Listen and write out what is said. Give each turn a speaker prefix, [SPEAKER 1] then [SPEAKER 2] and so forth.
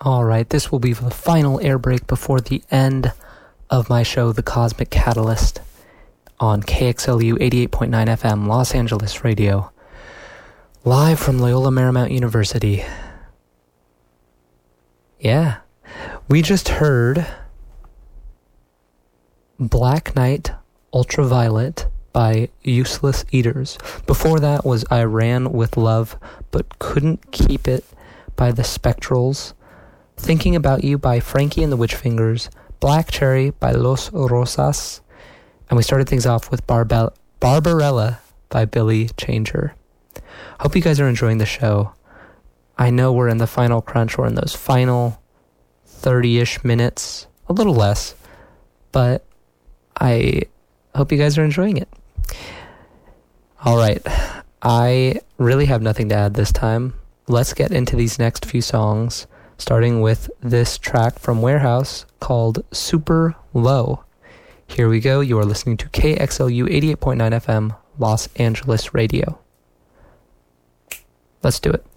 [SPEAKER 1] All right, this will be the final air break before the end of my show, The Cosmic Catalyst, on KXLU 88.9 FM, Los Angeles Radio, live from Loyola Marymount University. Yeah, we just heard Black Knight Ultraviolet by Useless Eaters. Before that was I Ran With Love But Couldn't Keep It by The Spectrals, Thinking About You by Frankie and the Witchfingers, Black Cherry by Los Rosas, and we started things off with Barbarella by Billy Changer. Hope you guys are enjoying the show. I know we're in the final crunch, we're in those final 30-ish minutes, a little less, but I hope you guys are enjoying it. All right, I really have nothing to add this time. Let's get into these next few songs, starting with this track from Warehouse called Super Low. Here we go. You are listening to KXLU 88.9 FM, Los Angeles Radio. Let's do it.